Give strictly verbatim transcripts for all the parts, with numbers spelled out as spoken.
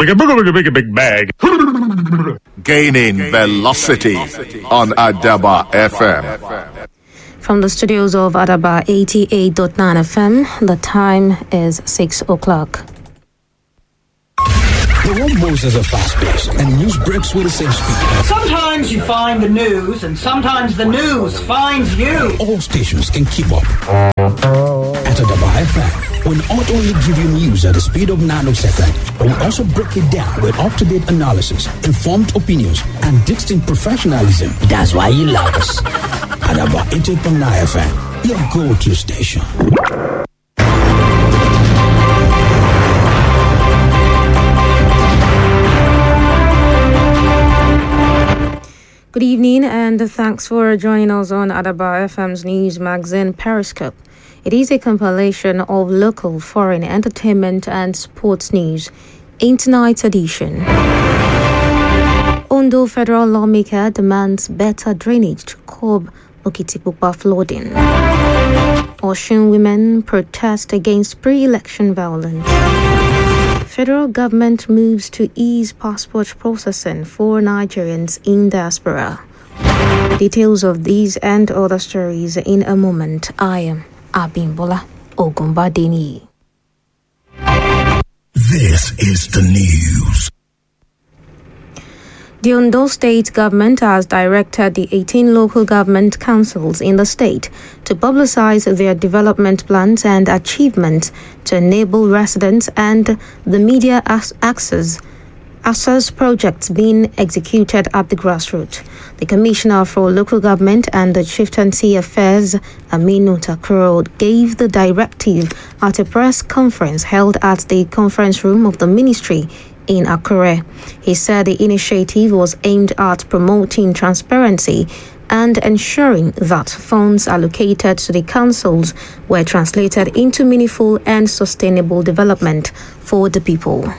Like a big, big, big bag. Gaining velocity on Adaba F M. From the studios of Adaba eighty-eight point nine F M, the time is six o'clock. The world moves at a fast pace, and news breaks with the same speed. Sometimes you find the news, and sometimes the news finds you. All stations can keep up. At Adaba F M, we'll not only give you news at the speed of nanosecond, but we'll also break it down with up-to-date analysis, informed opinions, and distinct professionalism. That's why you love us. Adaba eighty-eight point nine F M, your go-to station. Good evening and thanks for joining us on Adaba F M's news magazine Periscope. It is a compilation of local, foreign, entertainment and sports news in tonight's edition. Ondo federal lawmaker demands better drainage to curb Okitipupa flooding. Osun women protest against pre-election violence. Federal government moves to ease passport processing for Nigerians in diaspora. Details of these and other stories in a moment. I am Abimbola Ogumbadeni. This is the news. The Ondo State government has directed the eighteen local government councils in the state to publicize their development plans and achievements to enable residents and the media access access projects being executed at the grassroots. The Commissioner for Local Government and the Chieftaincy Affairs, Aminu Takuro, gave the directive at a press conference held at the conference room of the ministry in Akure. He said the initiative was aimed at promoting transparency and ensuring that funds allocated to the councils were translated into meaningful and sustainable development for the people.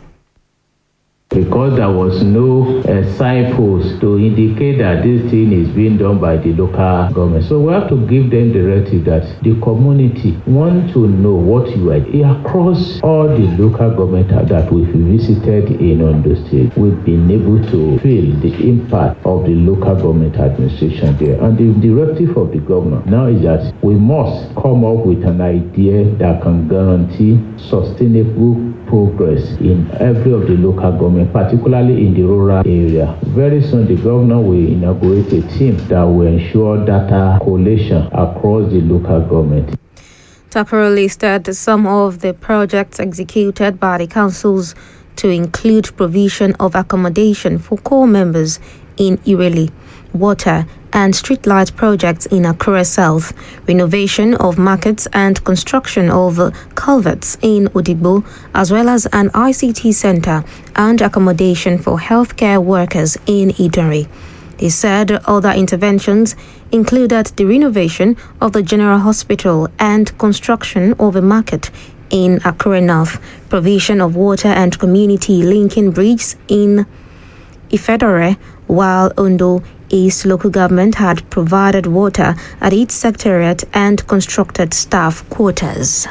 Because there was no uh, signpost to indicate that this thing is being done by the local government. So we have to give them the directive that the community want to know what you are across all the local government that we've visited in Ondo State. We've been able to feel the impact of the local government administration there. And the directive of the governor now is that we must come up with an idea that can guarantee sustainable progress in every of the local government, particularly in the rural area. Very soon, the governor will inaugurate a team that will ensure data collation across the local government. Takuro listed some of the projects executed by the councils to include provision of accommodation for core members in Ireli, water and streetlight projects in Akure South, renovation of markets and construction of culverts in Odigbo, as well as an I C T center and accommodation for healthcare workers in Idori. He said other interventions included the renovation of the General Hospital and construction of a market in Akure North, provision of water and community linking bridges in Ifedore, while Ondo East local government had provided water at its secretariat and constructed staff quarters.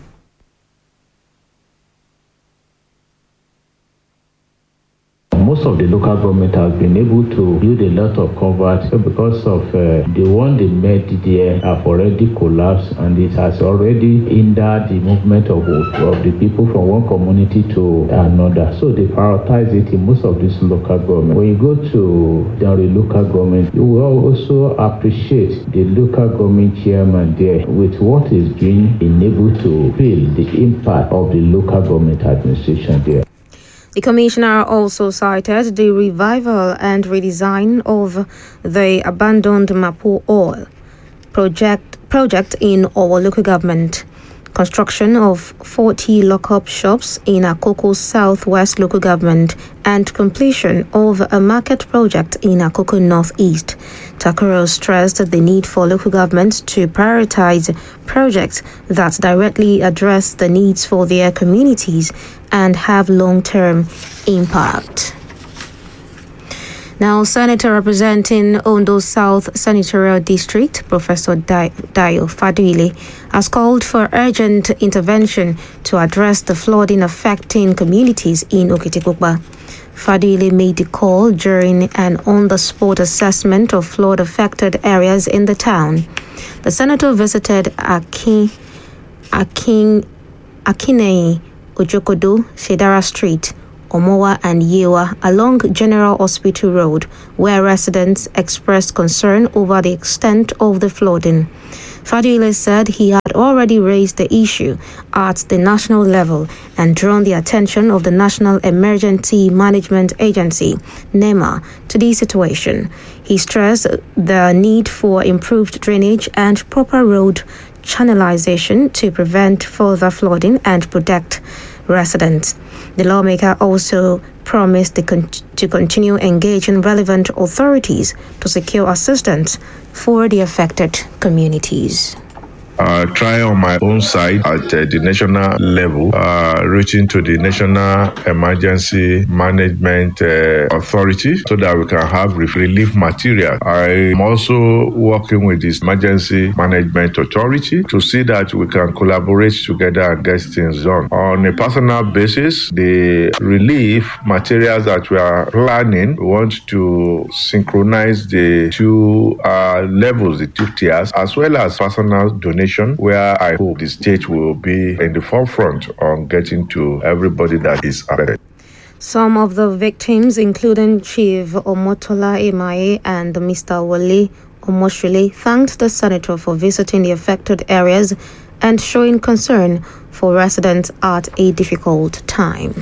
Most of the local government has been able to build a lot of coverts because of uh, the one they made there have already collapsed, and it has already hindered the movement of, of the people from one community to another. So they prioritize it in most of this local government. When you go to the local government, you will also appreciate the local government chairman there with what is being enabled to feel the impact of the local government administration there. The commissioner also cited the revival and redesign of the abandoned Mapo Oil project project in our local government. Construction of forty lock-up shops in Akoko Southwest local government and completion of a market project in Akoko Northeast. Takuro stressed the need for local governments to prioritize projects that directly address the needs for their communities and have long-term impact. Now, Senator representing Ondo South Senatorial District, Professor Dayo Faduile, has called for urgent intervention to address the flooding affecting communities in Okitipupa. Faduile made the call during an on-the-spot assessment of flood-affected areas in the town. The senator visited Akin, Akin, Akinei, Ojokodo, Shedara Street, Omowa and Yewa along General Hospital Road, where residents expressed concern over the extent of the flooding. Faduile said he had already raised the issue at the national level and drawn the attention of the National Emergency Management Agency, NEMA, to the situation. He stressed the need for improved drainage and proper road channelization to prevent further flooding and protect residents. The lawmaker also promised to, con- to continue engaging relevant authorities to secure assistance for the affected communities. Uh, try on my own side at uh, the national level, uh, reaching to the National Emergency Management uh, Authority so that we can have relief material. I'm also working with this Emergency Management Authority to see that we can collaborate together and get things done. On a personal basis, the relief materials that we are planning, we want to synchronize the two uh, levels, the two tiers, as well as personal donation, where I hope the state will be in the forefront on getting to everybody that is affected. Some of the victims, including Chief Omotola Emaye and Mister Wale Omoshule, thanked the senator for visiting the affected areas and showing concern for residents at a difficult time.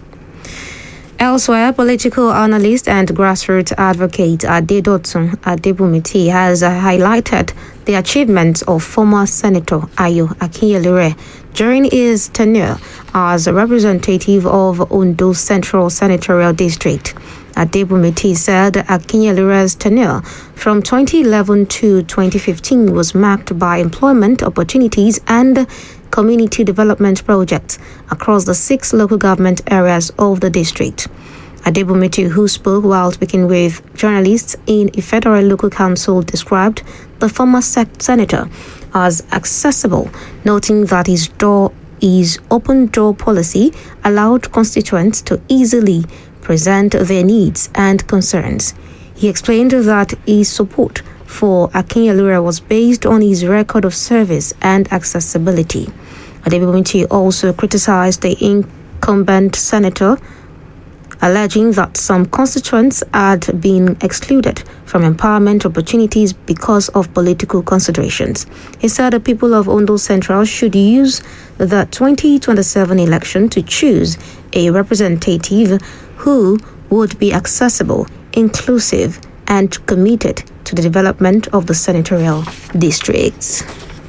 Elsewhere, political analyst and grassroots advocate Adedotun Adebumiti has highlighted the achievements of former Senator Ayo Akinyelure during his tenure as a representative of Ondo Central Senatorial District. Adebumiti said Akinyelure's tenure from twenty eleven to twenty fifteen was marked by employment opportunities and community development projects across the six local government areas of the district. Adebumiti, who spoke while speaking with journalists in a federal local council, described the former senator as accessible, noting that his door his open door policy allowed constituents to easily present their needs and concerns. He explained that his support for Akinyelure was based on his record of service and accessibility. Adebumiti also criticized the incumbent senator, alleging that some constituents had been excluded from empowerment opportunities because of political considerations. He said the people of Ondo Central should use the twenty twenty-seven election to choose a representative who would be accessible, inclusive, and committed to the development of the senatorial districts.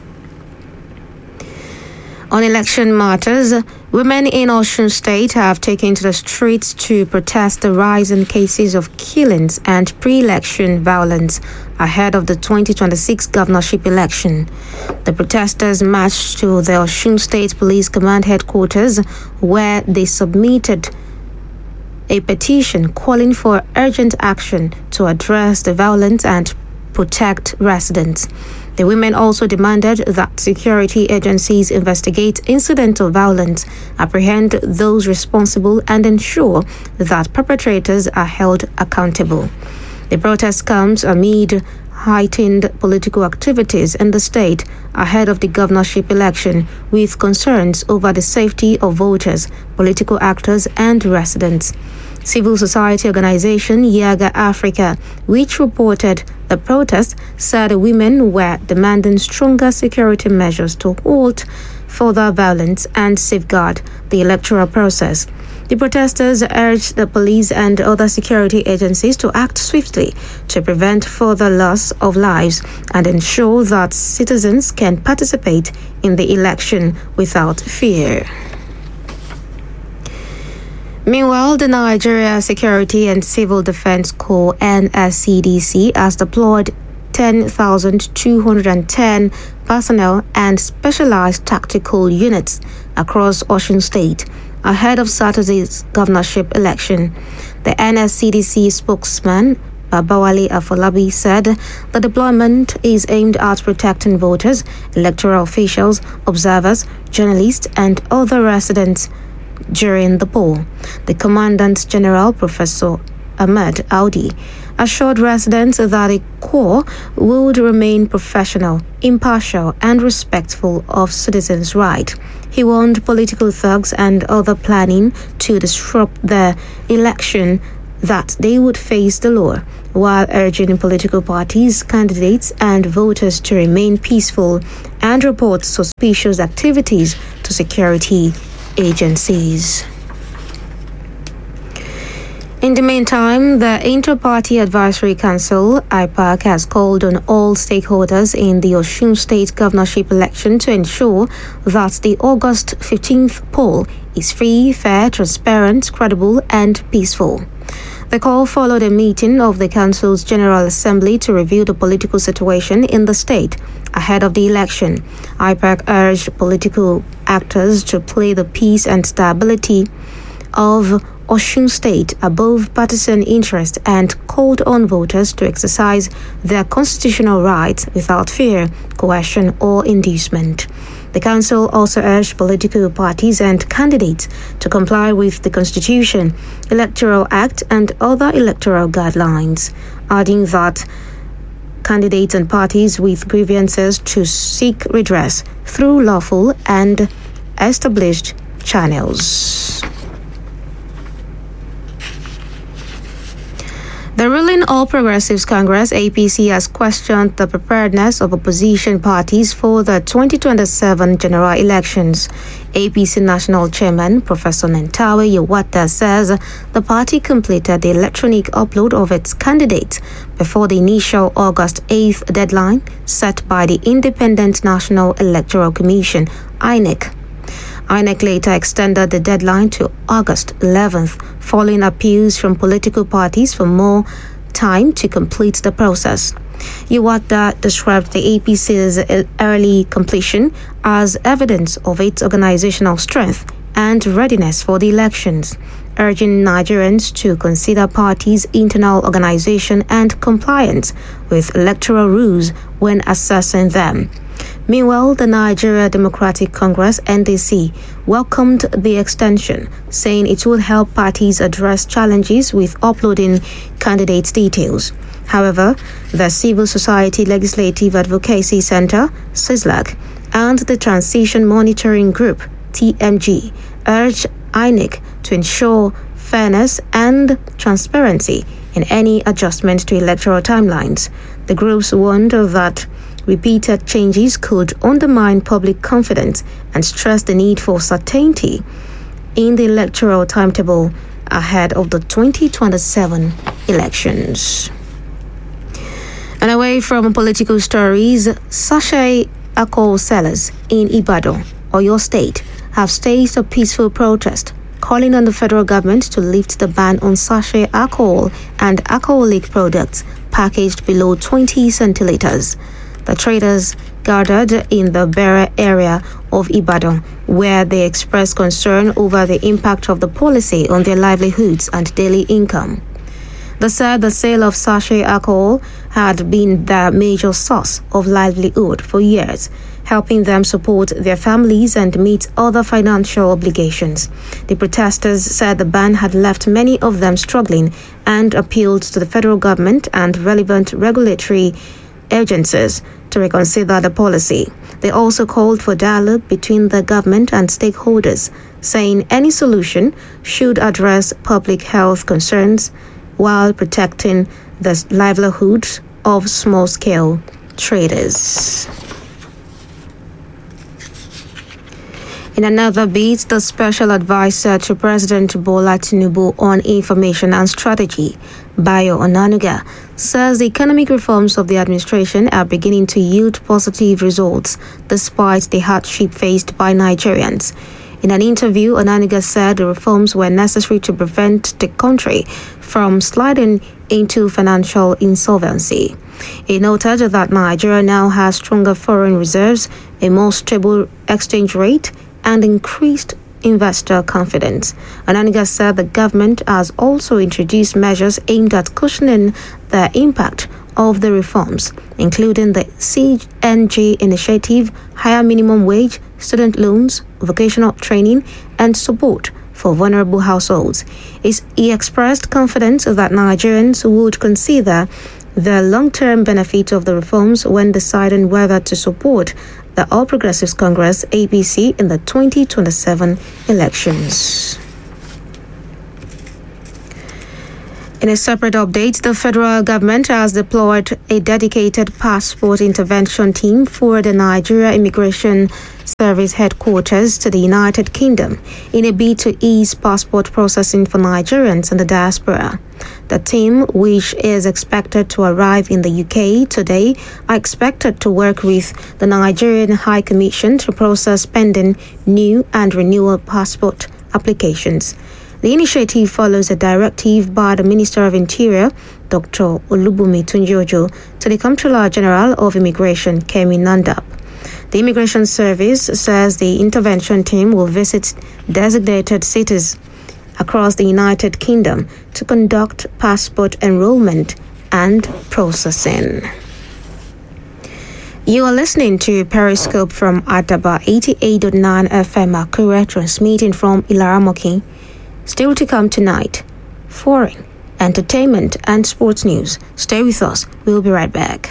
On election matters, women in Osun State have taken to the streets to protest the rise in cases of killings and pre-election violence ahead of the twenty twenty-six governorship election. The protesters marched to the Osun State Police Command headquarters, where they submitted a petition calling for urgent action to address the violence and protect residents. The women also demanded that security agencies investigate incidental violence, apprehend those responsible, and ensure that perpetrators are held accountable. The protest comes amid heightened political activities in the state ahead of the governorship election, with concerns over the safety of voters, political actors, and residents. Civil society organization Yaga Africa, which reported the protest, said women were demanding stronger security measures to halt further violence and safeguard the electoral process. The protesters urged the police and other security agencies to act swiftly to prevent further loss of lives and ensure that citizens can participate in the election without fear. Meanwhile, the Nigeria Security and Civil Defense Corps N S C D C has deployed ten thousand two hundred ten personnel and specialized tactical units across Osun State ahead of Saturday's governorship election. The N S C D C spokesman, Babawale Afolabi, said the deployment is aimed at protecting voters, electoral officials, observers, journalists, and other residents during the poll. The Commandant General, Professor Ahmed Audi, assured residents that the Corps would remain professional, impartial, and respectful of citizens' rights. He warned political thugs and other planning to disrupt the election that they would face the law, while urging political parties, candidates, and voters to remain peaceful and report suspicious activities to security agencies. In the meantime, the Inter-Party Advisory Council, I PAC, has called on all stakeholders in the Osun State governorship election to ensure that the August fifteenth poll is free, fair, transparent, credible, and peaceful. The call followed a meeting of the Council's General Assembly to review the political situation in the state ahead of the election. I PAC urged political actors to play the peace and stability of Osun State above partisan interest and called on voters to exercise their constitutional rights without fear, coercion, or inducement. The council also urged political parties and candidates to comply with the Constitution, Electoral Act, and other electoral guidelines, adding that candidates and parties with grievances to seek redress through lawful and established channels. The ruling All Progressives Congress, A P C, has questioned the preparedness of opposition parties for the twenty twenty-seven general elections. A P C National Chairman Professor Nentawe Yewata says the party completed the electronic upload of its candidates before the initial August eighth deadline set by the Independent National Electoral Commission, I N E C. I N E C later extended the deadline to August eleventh, following appeals from political parties for more time to complete the process. Yewata described the A P C's early completion as evidence of its organizational strength and readiness for the elections, urging Nigerians to consider parties' internal organization and compliance with electoral rules when assessing them. Meanwhile, the Nigeria Democratic Congress, N D C, welcomed the extension, saying it will help parties address challenges with uploading candidates' details. However, the Civil Society Legislative Advocacy Center, CISLAC, and the Transition Monitoring Group, T M G, urged I N E C to ensure fairness and transparency in any adjustment to electoral timelines. The groups warned that repeated changes could undermine public confidence and stress the need for certainty in the electoral timetable ahead of the twenty twenty-seven elections. And away from political stories, sachet alcohol sellers in Ibadan, Oyo State, have staged a peaceful protest calling on the federal government to lift the ban on sachet alcohol and alcoholic products packaged below twenty centiliters. The traders gathered in the Bere area of Ibadan, where they expressed concern over the impact of the policy on their livelihoods and daily income. They said the sale of sachet alcohol had been their major source of livelihood for years, helping them support their families and meet other financial obligations. The protesters said the ban had left many of them struggling and appealed to the federal government and relevant regulatory agencies to reconsider the policy. They also called for dialogue between the government and stakeholders, saying any solution should address public health concerns while protecting the livelihoods of small-scale traders. In another bit, the special advisor to President Bola Tinubu on Information and Strategy, Bayo Onanuga, says the economic reforms of the administration are beginning to yield positive results despite the hardship faced by Nigerians. In an interview, Onanuga said the reforms were necessary to prevent the country from sliding into financial insolvency. He noted that Nigeria now has stronger foreign reserves, a more stable exchange rate, and increased investor confidence. Ananiga said the government has also introduced measures aimed at cushioning the impact of the reforms, including the C N G initiative, higher minimum wage, student loans, vocational training, and support for vulnerable households. He expressed confidence that Nigerians would consider the long-term benefit of the reforms when deciding whether to support the All Progressives Congress A P C in the twenty twenty-seven elections. In a separate update, the federal government has deployed a dedicated passport intervention team for the Nigeria Immigration Service headquarters to the United Kingdom in a bid to ease passport processing for Nigerians in the diaspora. The team, which is expected to arrive in the U K today, are expected to work with the Nigerian High Commission to process pending new and renewal passport applications. The initiative follows a directive by the Minister of Interior, Doctor Olubunmi Tunji-Ojo, to the Comptroller General of Immigration, Kemi Nandap. The Immigration Service says the intervention team will visit designated cities across the United Kingdom to conduct passport enrollment and processing. You are listening to Periscope from Adaba eighty-eight point nine F M Akure, transmitting from Ilaramoki. Still to come tonight, foreign, entertainment, and sports news. Stay with us. We'll be right back.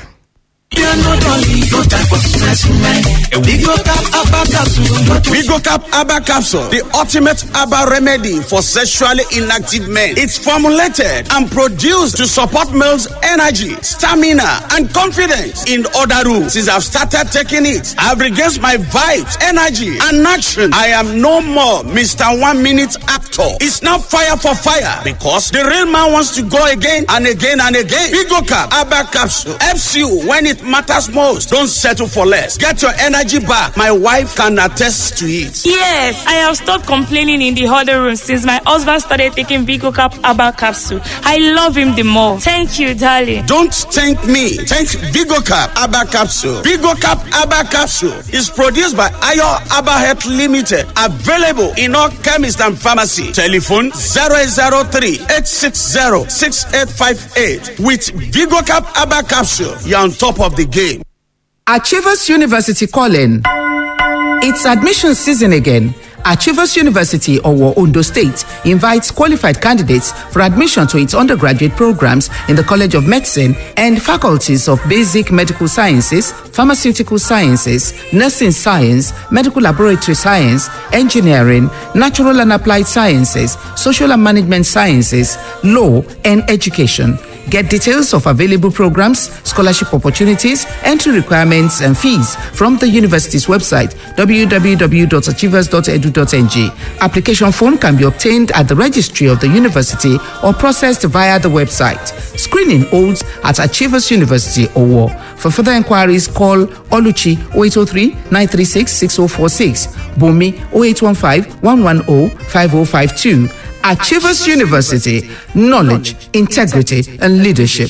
Vigocap Abba Capsule, the ultimate Abba remedy for sexually inactive men. It's formulated and produced to support males' energy, stamina, and confidence. In other rooms, since I've started taking it, I've regained my vibes, energy, and action. I am no more Mister One Minute Actor. It's now fire for fire because the real man wants to go again and again and again. Vigocap Abba Capsule helps you when it matters most. Don't settle for less. Get your energy back. My wife can attest to it. Yes, I have stopped complaining in the huddle room since my husband started taking Vigocap Abba Capsule. I love him the more. Thank you, darling. Don't thank me. Thank Vigocap Abba Capsule. Vigocap Abba Capsule is produced by Ayo Abba Health Limited. Available in all chemists and pharmacy. Telephone zero eight zero three, eight six zero, six eight five eight. With Vigocap Abba Capsule, you're on top of the game. Achievers University calling. It's admission season again. Achievers University, Owo, Ondo State, invites qualified candidates for admission to its undergraduate programs in the College of Medicine and faculties of Basic Medical Sciences, Pharmaceutical Sciences, Nursing Science, Medical Laboratory Science, Engineering, Natural and Applied Sciences, Social and Management Sciences, Law, and Education. Get details of available programs, scholarship opportunities, entry requirements, and fees from the university's website, w w w dot achievers dot e d u dot n g. Application form can be obtained at the registry of the university or processed via the website. Screening holds at Achievers University, Owo. For further inquiries, call Oluchi oh eight oh three, nine three six, six oh four six, Bumi oh eight one five, one one oh, five oh five two. Achievers University, knowledge, integrity, and leadership.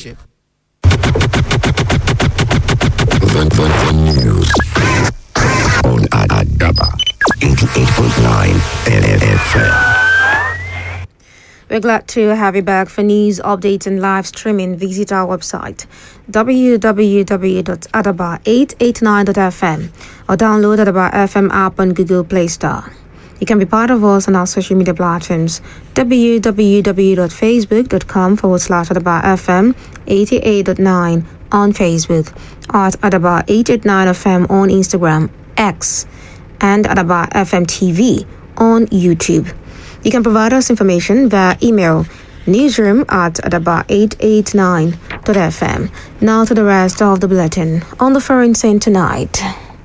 The news on Adaba eighty-eight point nine F M. We're glad to have you back for news, updates, and live streaming. Visit our website, w w w dot adaba eight eight nine dot f m, or download Adaba F M app on Google Play Store. You can be part of us on our social media platforms, w w w dot facebook dot com forward slash Adaba F M eighty-eight point nine on Facebook, at Adaba eight eight nine F M on Instagram, X, and Adaba F M T V on YouTube. You can provide us information via email, newsroom at adaba eight eight nine dot f m. Now to the rest of the bulletin on the foreign scene tonight.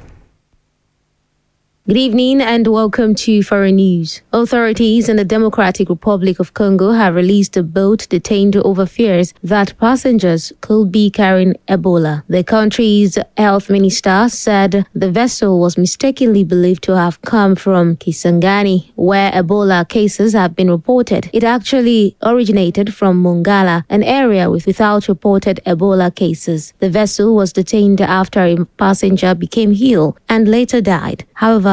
Good evening and welcome to Foreign News. Authorities in the Democratic Republic of Congo have released a boat detained over fears that passengers could be carrying Ebola. The country's health minister said the vessel was mistakenly believed to have come from Kisangani, where Ebola cases have been reported. It actually originated from Mongala, an area with without reported Ebola cases. The vessel was detained after a passenger became ill and later died. However,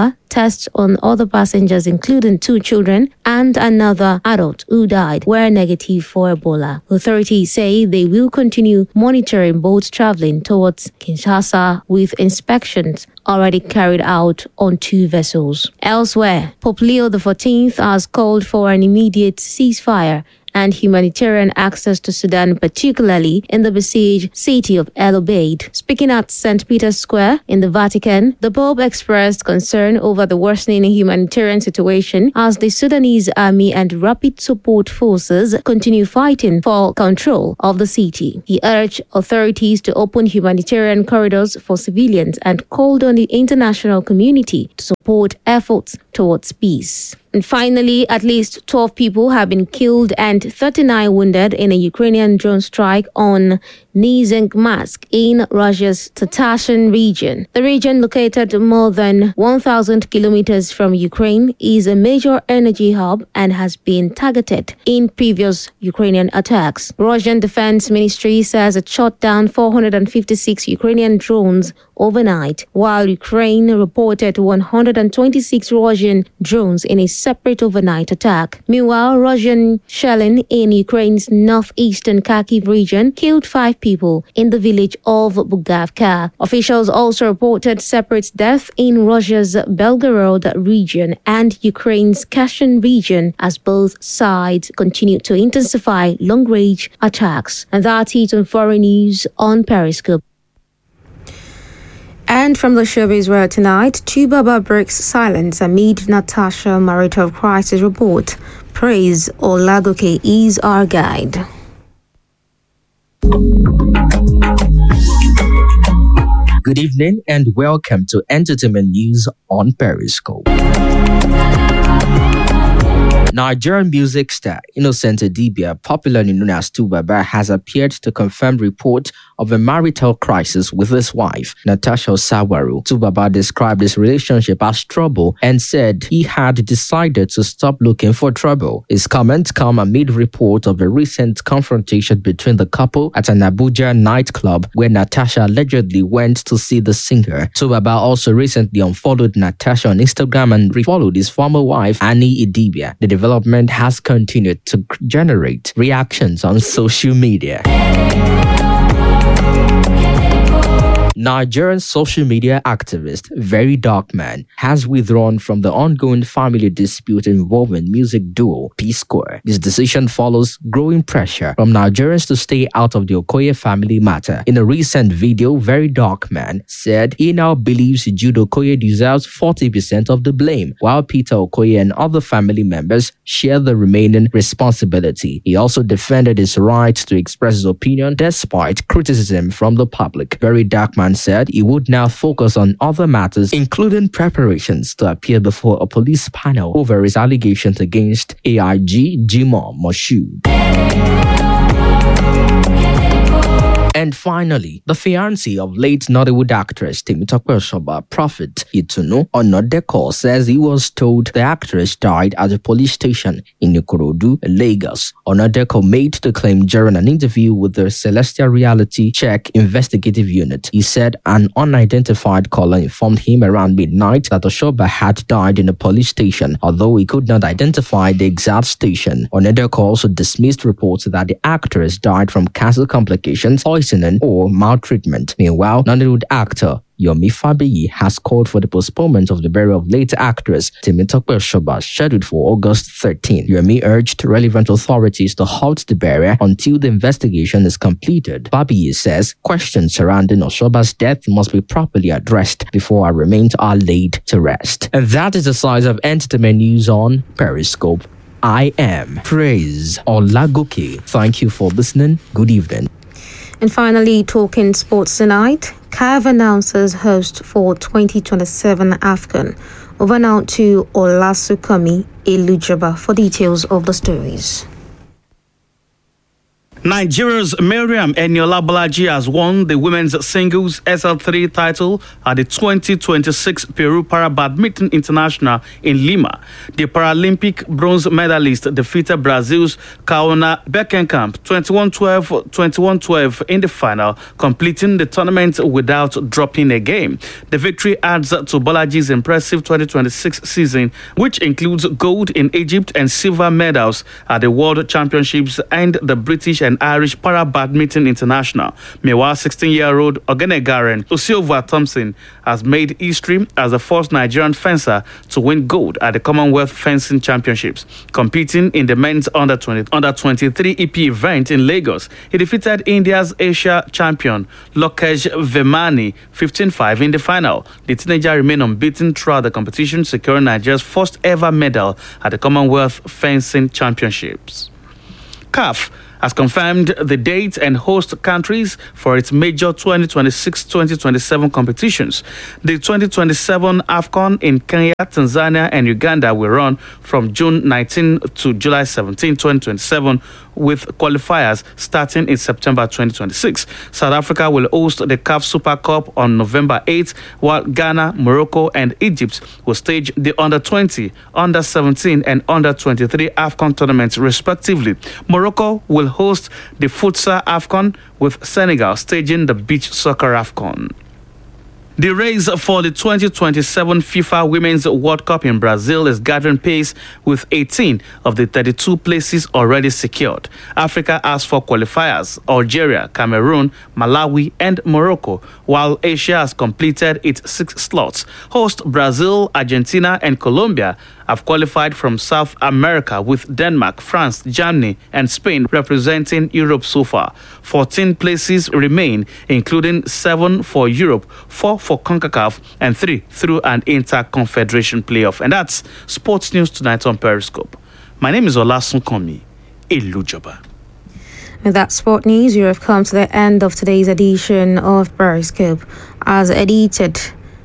However, tests on other passengers, including two children and another adult who died, were negative for Ebola. Authorities say they will continue monitoring boats traveling towards Kinshasa, with inspections already carried out on two vessels. Elsewhere, Pope Leo the fourteenth has called for an immediate ceasefire and humanitarian access to Sudan, particularly in the besieged city of El Obeid. Speaking at Saint Peter's Square in the Vatican, the Pope expressed concern over the worsening humanitarian situation as the Sudanese army and rapid support forces continue fighting for control of the city. He urged authorities to open humanitarian corridors for civilians and called on the international community to support efforts towards peace. And finally, at least twelve people have been killed and thirty-nine wounded in a Ukrainian drone strike on Nizhny in Russia's Tatashan region. The region, located more than one thousand kilometers from Ukraine, is a major energy hub and has been targeted in previous Ukrainian attacks. Russian Defense Ministry says it shot down four hundred fifty-six Ukrainian drones overnight, while Ukraine reported one hundred twenty-six Russian drones in a separate overnight attack. Meanwhile, Russian shelling in Ukraine's northeastern Kharkiv region killed five people in the village of Bugavka. Officials also reported separate deaths in Russia's Belgorod region and Ukraine's Kherson region as both sides continue to intensify long-range attacks. And that's it on Foreign News on Periscope. And from the showbiz world tonight, Tubaba breaks silence amid Natasha marital crisis report. Praise Olagoke is our guide. Good evening and welcome to Entertainment News on Periscope. Nigerian music star Innocent Idibia, popularly known as Tubaba, has appeared to confirm report of a marital crisis with his wife, Natasha Osawaru. Tubaba described his relationship as trouble and said he had decided to stop looking for trouble. His comments come amid report of a recent confrontation between the couple at an Abuja nightclub where Natasha allegedly went to see the singer. Tubaba also recently unfollowed Natasha on Instagram and refollowed his former wife, Annie Idibia. The development has continued to generate reactions on social media. Nigerian social media activist Very Dark Man has withdrawn from the ongoing family dispute involving music duo P-Square. This decision follows growing pressure from Nigerians to stay out of the Okoye family matter. In a recent video, Very Dark Man said he now believes Jude Okoye deserves forty percent of the blame, while Peter Okoye and other family members share the remaining responsibility. He also defended his right to express his opinion despite criticism from the public. Very Dark Man said he would now focus on other matters, including preparations to appear before a police panel over his allegations against A I G Jimoh Moshood. And finally, the fiancé of late Nollywood actress Temitope Osoba, Prophet Itunu Onodeko, says he was told the actress died at a police station in Ikorodu, Lagos. Onodeko made the claim during an interview with the Celestial Reality Check investigative unit. He said an unidentified caller informed him around midnight that Osoba had died in a police station, although he could not identify the exact station. Onodeko also dismissed reports that the actress died from cancer complications, poisoning, or maltreatment. Meanwhile, Nollywood actor Yomi Fabiyi has called for the postponement of the burial of late actress Temitope Osoba, scheduled for August thirteenth. Yomi urged relevant authorities to halt the burial until the investigation is completed. Fabiyi says questions surrounding Osoba's death must be properly addressed before her remains are laid to rest. And that is the size of entertainment news on Periscope. I am Praise Olagoke. Thank you for listening. Good evening. And finally, talking sports tonight, C A F announces host for twenty twenty-seven AFCON. Over now to Olasukami Elujaba for details of the stories. Nigeria's Miriam Eniola Bolaji has won the women's singles S L three title at the twenty twenty-six Peru Para Badminton International in Lima. The Paralympic bronze medalist defeated Brazil's Kaona Beckenkamp twenty-one twelve, twenty-one twelve in the final, completing the tournament without dropping a game. The victory adds to Bolaji's impressive twenty twenty-six season, which includes gold in Egypt and silver medals at the World Championships and the British and Irish Para Badminton International. Meanwhile, sixteen-year-old Ogenegaren Osiova Thompson has made history as the first Nigerian fencer to win gold at the Commonwealth Fencing Championships. Competing in the men's under twenty, under twenty-three E P event in Lagos, he defeated India's Asia champion Lokesh Vemani fifteen five in the final. The teenager remained unbeaten throughout the competition, securing Nigeria's first ever medal at the Commonwealth Fencing Championships. C A F has confirmed the date and host countries for its major twenty twenty-six twenty twenty-seven competitions. The twenty twenty-seven AFCON in Kenya, Tanzania, and Uganda will run from June nineteenth to July seventeenth, twenty twenty-seven, with qualifiers starting in September twenty twenty-six. South Africa will host the C A F Super Cup on November eighth, while Ghana, Morocco, and Egypt will stage the under twenty, under seventeen, and under twenty-three AFCON tournaments, respectively. Morocco will host the Futsal AFCON, with Senegal staging the Beach Soccer AFCON. The race for the twenty twenty-seven FIFA Women's World Cup in Brazil is gathering pace, with eighteen of the thirty-two places already secured. Africa has four qualifiers: Algeria, Cameroon, Malawi, and Morocco, while Asia has completed its six slots. Host Brazil, Argentina, and Colombia have qualified from South America, with Denmark, France, Germany, and Spain representing Europe so far. fourteen places remain, including seven for Europe, four for CONCACAF, and three through an inter-confederation playoff. And that's Sports News Tonight on Periscope. My name is Olasunkanmi Ilujoba. With that sport news, you have come to the end of today's edition of Periscope, as edited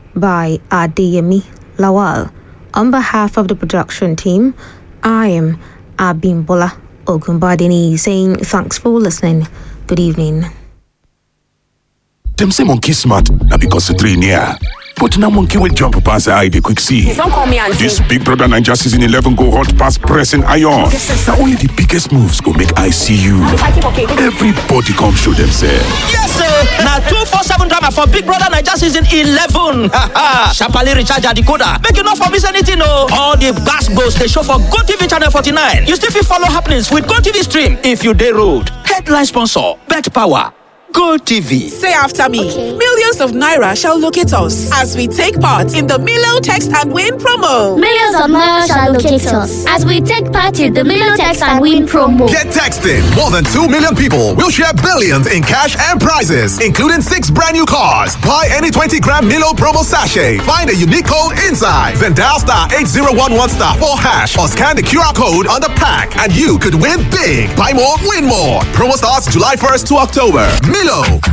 by Adeyemi Lawal. On behalf of the production team, I am Abimbola Ogunbadini, saying thanks for listening. Good evening. Them say monkey smart, now because the three near. But now monkey will jump past the eye, they quick see. Don't call me auntie. This Big Brother Ninja season eleven go hot past pressing iron. Now only the biggest moves go make I see you. Everybody come show themselves. Yes, sir. Now two four seven drama for Big Brother Ninja season eleven. Sharply recharge your decoder. Make you not for miss anything, no. All the gas goes they show for GoTV channel forty-nine. You still follow happenings with GoTV stream if you day road. Headline sponsor, Bet Power. GoTV. Say after me. Okay. Millions of Naira shall locate us as we take part in the Milo Text and Win promo. Millions of Naira shall locate us as we take part in the Milo Text and Win promo. Get texting. More than two million people will share billions in cash and prizes, including six brand new cars. Buy any twenty gram Milo promo sachet. Find a unique code inside. Then dial star eight zero one one star four hash or scan the Q R code on the pack and you could win big. Buy more, win more. Promo starts July first to October. Milo,